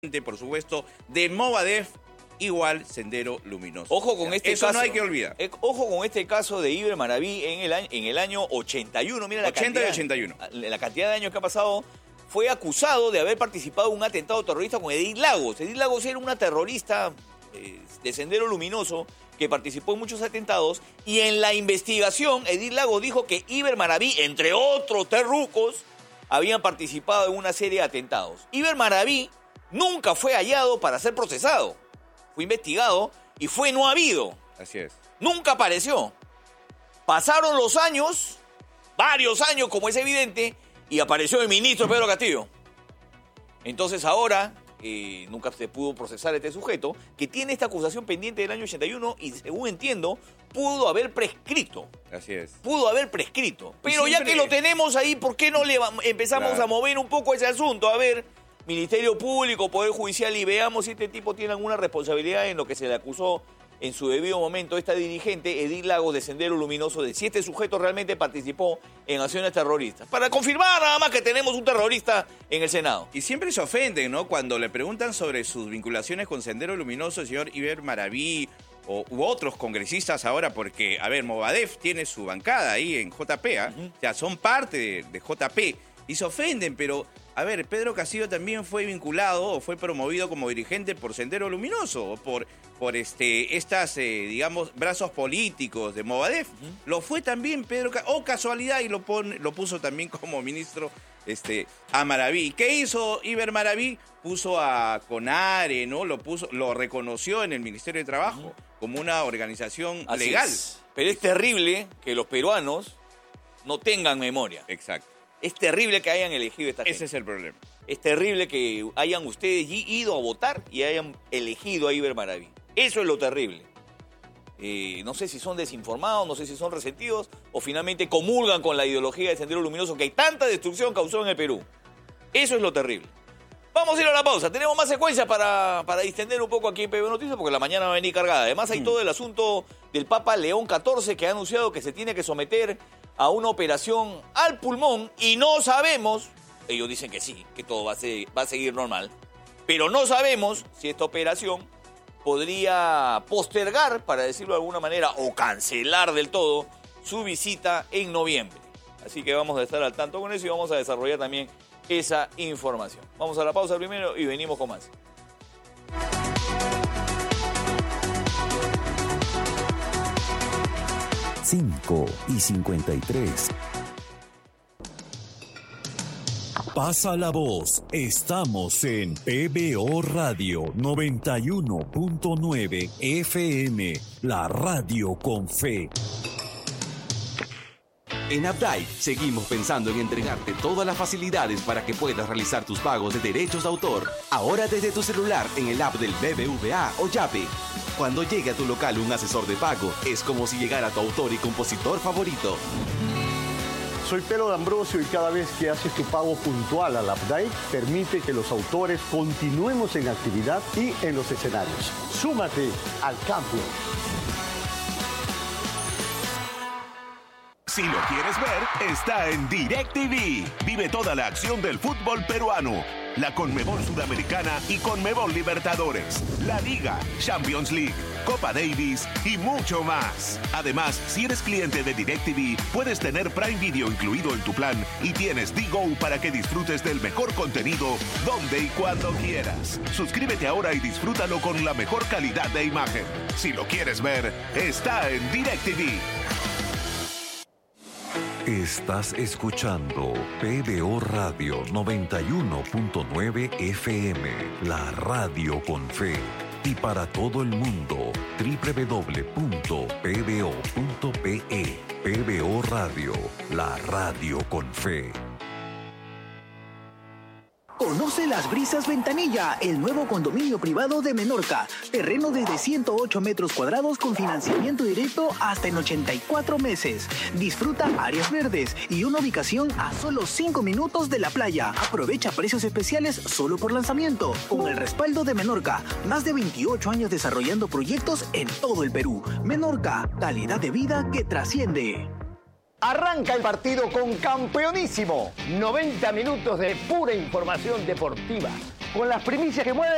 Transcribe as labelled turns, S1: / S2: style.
S1: por supuesto, de Movadef, igual Sendero Luminoso.
S2: Ojo con este
S1: Eso
S2: caso.
S1: no hay que olvidar.
S2: Ojo con este caso de Iber Maraví en el año 81. Mira
S1: 80 y 81.
S2: La cantidad de años que ha pasado. Fue acusado de haber participado en un atentado terrorista con Edith Lagos. Edith Lagos era una terrorista de Sendero Luminoso que participó en muchos atentados. Y en la investigación, Edith Lagos dijo que Iber Maraví, entre otros terrucos, habían participado en una serie de atentados. Iber Maraví nunca fue hallado para ser procesado. Fue investigado y fue no habido.
S1: Así es.
S2: Nunca apareció. Pasaron los años, varios años, como es evidente, y apareció el ministro Pedro Castillo. Entonces ahora nunca se pudo procesar a este sujeto, que tiene esta acusación pendiente del año 81 y, según entiendo, pudo haber prescrito.
S1: Así es.
S2: Pudo haber prescrito. Pero
S1: siempre...
S2: ya que lo tenemos ahí, ¿por qué no le empezamos a mover un poco ese asunto? A ver, Ministerio Público, Poder Judicial, y veamos si este tipo tiene alguna responsabilidad en lo que se le acusó en su debido momento esta dirigente, Edith Lagos, de Sendero Luminoso, de si este sujeto realmente participó en acciones terroristas. Para confirmar nada más que tenemos un terrorista en el Senado.
S1: Y siempre se ofenden, ¿no? Cuando le preguntan sobre sus vinculaciones con Sendero Luminoso, el señor Iber Maraví u otros congresistas ahora, porque, a ver, Movadef tiene su bancada ahí en JP, o sea, son parte de JP, y se ofenden, pero... A ver, Pedro Castillo también fue vinculado o fue promovido como dirigente por Sendero Luminoso o por estas, digamos, brazos políticos de Movadef. Lo fue también Pedro Castillo, o casualidad, y lo puso también como ministro a Maraví. ¿Qué hizo Iber Maraví? Puso a CONARE, ¿no? Lo reconoció en el Ministerio de Trabajo como una organización legal.
S2: Pero es terrible que los peruanos no tengan memoria.
S1: Exacto.
S2: Es terrible que hayan elegido esta gente.
S1: Ese es el problema.
S2: Es terrible que hayan ustedes ido a votar y hayan elegido a Iber Maraví. Eso es lo terrible. No sé si son desinformados, no sé si son resentidos o finalmente comulgan con la ideología de Sendero Luminoso que tanta destrucción causó en el Perú. Eso es lo terrible. Vamos a ir a la pausa. Tenemos más secuencias para distender un poco aquí en PB Noticias porque la mañana va a venir cargada. Además hay todo el asunto del Papa León XIV que ha anunciado que se tiene que someter a una operación al pulmón y no sabemos, ellos dicen que sí, que todo va a seguir normal, pero no sabemos si esta operación podría postergar, para decirlo de alguna manera, o cancelar del todo su visita en noviembre. Así que vamos a estar al tanto con eso y vamos a desarrollar también esa información. Vamos a la pausa primero y venimos con más.
S3: Cinco y 53. Pasa la voz. Estamos en PBO Radio 91.9 FM, la radio con fe.
S4: En Updike seguimos pensando en entregarte todas las facilidades para que puedas realizar tus pagos de derechos de autor. Ahora desde tu celular en el app del BBVA o Yape. Cuando llegue a tu local un asesor de pago, es como si llegara tu autor y compositor favorito.
S5: Soy Pedro D'Ambrosio y cada vez que haces tu pago puntual al Updike, permite que los autores continuemos en actividad y en los escenarios. Súmate al cambio.
S6: Si lo quieres ver, está en DirecTV. Vive toda la acción del fútbol peruano. La Conmebol Sudamericana y Conmebol Libertadores. La Liga, Champions League, Copa Davis y mucho más. Además, si eres cliente de DirecTV, puedes tener Prime Video incluido en tu plan y tienes Digo para que disfrutes del mejor contenido donde y cuando quieras. Suscríbete ahora y disfrútalo con la mejor calidad de imagen. Si lo quieres ver, está en DirecTV.
S3: Estás escuchando PBO Radio 91.9 FM, la radio con fe. Y para todo el mundo, www.pbo.pe. PBO Radio, la radio con fe.
S7: Conoce Las Brisas Ventanilla, el nuevo condominio privado de Menorca. Terreno desde 108 metros cuadrados con financiamiento directo hasta en 84 meses. Disfruta áreas verdes y una ubicación a solo 5 minutos de la playa. Aprovecha precios especiales solo por lanzamiento. Con el respaldo de Menorca, más de 28 años desarrollando proyectos en todo el Perú. Menorca, calidad de vida que trasciende.
S8: Arranca el partido con Campeonísimo. 90 minutos de pura información deportiva. Con las primicias que mueven